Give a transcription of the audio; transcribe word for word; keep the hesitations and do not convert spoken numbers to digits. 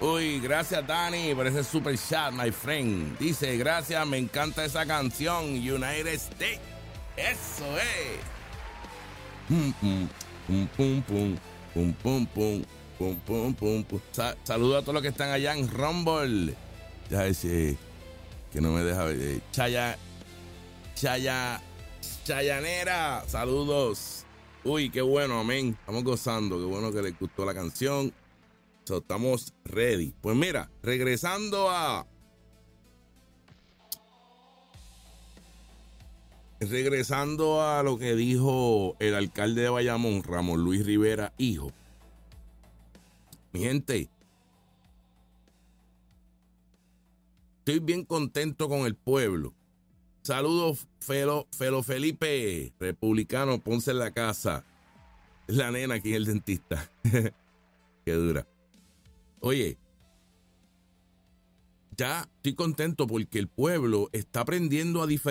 Uy, gracias Dani por ese super chat, my friend. Dice, gracias, me encanta esa canción, United States. Eso es. Pum, pum, pum, pum, pum, pum, pum, pum, pum, pum, pum, pum. Sa- Saludos a todos los que están allá en Rumble. Ya decir que no me deja ver. eh, Chaya, Chaya, Chayanera, saludos. Uy, qué bueno, amén. Estamos gozando, qué bueno que les gustó la canción. So, estamos ready. Pues mira, regresando a. Regresando a lo que dijo el alcalde de Bayamón, Ramón Luis Rivera, hijo. Mi gente, estoy bien contento con el pueblo. Saludos, Felo, Felo Felipe, republicano, Ponce en la casa. Es la nena aquí en el dentista. Qué dura. Oye, ya estoy contento porque el pueblo está aprendiendo a diferenciar